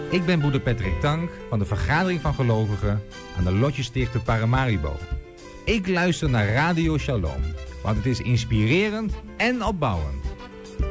Ik ben broeder Patrick Tank van de Vergadering van Gelovigen aan de Lotjesticht te Paramaribo. Ik luister naar Radio Shalom, want het is inspirerend en opbouwend.